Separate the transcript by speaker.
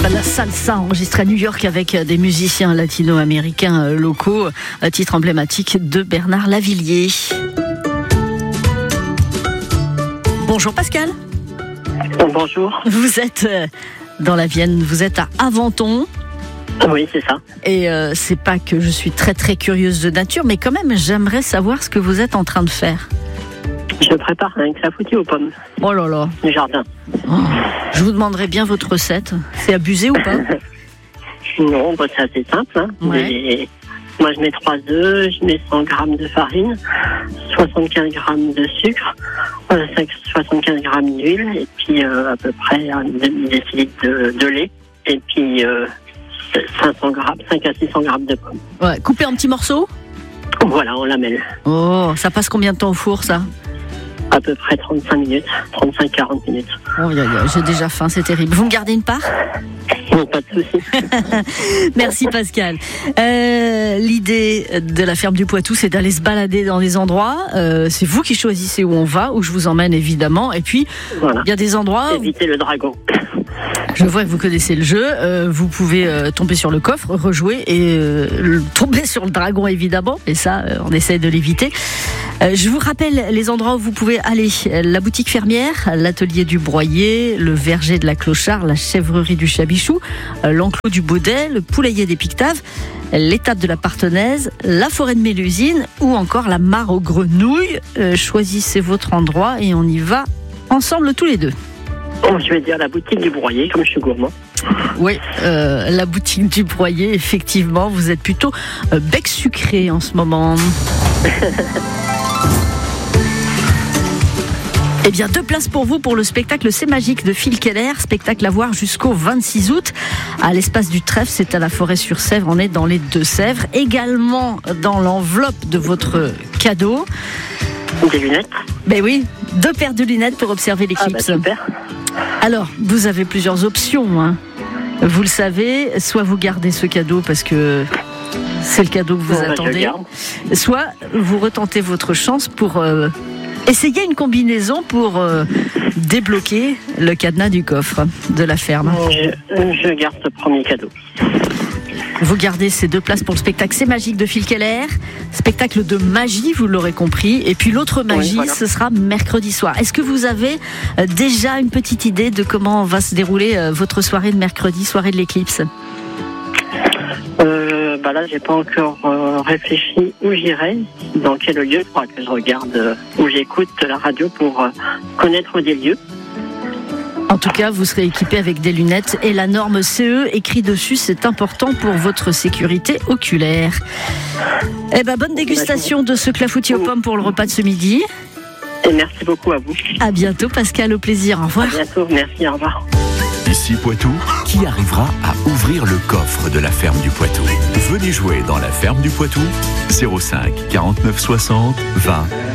Speaker 1: La salsa enregistrée à New York avec des musiciens latino-américains locaux, titre emblématique de Bernard Lavilliers. Bonjour Pascal.
Speaker 2: Bonjour.
Speaker 1: Vous êtes dans la Vienne, vous êtes à Aventon.
Speaker 2: Oui, c'est ça.
Speaker 1: Et c'est pas que je suis très très curieuse de nature, mais quand même j'aimerais savoir ce que vous êtes en train de faire.
Speaker 2: Je prépare un clafoutis aux pommes.
Speaker 1: Oh là là.
Speaker 2: Du jardin.
Speaker 1: Oh, je vous demanderai bien votre recette. C'est abusé ou pas?
Speaker 2: Non, bah, c'est assez simple. Hein.
Speaker 1: Ouais.
Speaker 2: Moi, je mets 3 œufs, je mets 100 grammes de farine, 75 grammes de sucre, 75 grammes d'huile, et puis à peu près un demi-décilitre de lait, et puis 5 à 600 grammes de pommes.
Speaker 1: Ouais, coupé en petits morceaux?
Speaker 2: Voilà, on la mêle.
Speaker 1: Oh, ça passe combien de temps au four, ça?
Speaker 2: À peu près 35 minutes, 35-40 minutes.
Speaker 1: Oh, j'ai déjà faim, c'est terrible. Vous me gardez une part?
Speaker 2: Non, pas de souci.
Speaker 1: Merci Pascal. L'idée de la ferme du Poitou, c'est d'aller se balader dans des endroits. C'est vous qui choisissez où on va, où je vous emmène évidemment. Et puis,
Speaker 2: voilà.
Speaker 1: Il y a des endroits...
Speaker 2: Éviter le dragon.
Speaker 1: Je vois que vous connaissez le jeu. Vous pouvez tomber sur le coffre, rejouer et tomber sur le dragon évidemment. Et ça, on essaie de l'éviter. Je vous rappelle les endroits où vous pouvez aller. La boutique fermière, l'atelier du broyer, le verger de la Clochard, la chèvrerie du Chabichou, l'enclos du Baudet, le poulailler des Pictaves, l'étape de la Partenaise, la forêt de Mélusine ou encore la mare aux grenouilles. Choisissez votre endroit et on y va ensemble tous les deux.
Speaker 2: Oh, je vais dire la boutique du broyer, comme je suis gourmand.
Speaker 1: Oui, la boutique du broyer, effectivement, vous êtes plutôt bec sucré en ce moment. Eh bien, 2 places pour vous pour le spectacle C'est Magique de Phil Keller, spectacle à voir jusqu'au 26 août à l'espace du Trèfle, c'est à la Forêt-sur-Sèvre, on est dans les Deux-Sèvres. Également dans l'enveloppe de votre cadeau.
Speaker 2: Des lunettes.
Speaker 1: Ben oui, 2 paires de lunettes pour observer l'éclipse.
Speaker 2: Ah bah super.
Speaker 1: Alors, vous avez plusieurs options, hein. Vous le savez, soit vous gardez ce cadeau parce que c'est le cadeau que vous attendez, soit vous retentez votre chance pour essayer une combinaison pour débloquer le cadenas du coffre de la ferme.
Speaker 2: Je garde ce premier cadeau.
Speaker 1: Vous gardez ces 2 places pour le spectacle C'est Magique de Phil Keller, spectacle de magie, vous l'aurez compris. Et puis l'autre magie, oui, voilà. Ce sera mercredi soir. Est-ce que vous avez déjà une petite idée de comment va se dérouler votre soirée de mercredi, soirée de l'éclipse?
Speaker 2: Là, j'ai pas encore réfléchi où j'irai, dans quel lieu. Il faudra que je regarde où j'écoute la radio pour connaître des lieux.
Speaker 1: En tout cas, vous serez équipé avec des lunettes et la norme CE écrit dessus, c'est important pour votre sécurité oculaire. Eh ben, bonne dégustation de ce clafoutis aux pommes pour le repas de ce midi.
Speaker 2: Et merci beaucoup à vous.
Speaker 1: À bientôt Pascal, au plaisir, au revoir.
Speaker 2: À bientôt, merci, au revoir.
Speaker 3: Ici Poitou, qui arrivera à ouvrir le coffre de la ferme du Poitou? Venez jouer dans la ferme du Poitou, 05 49 60 20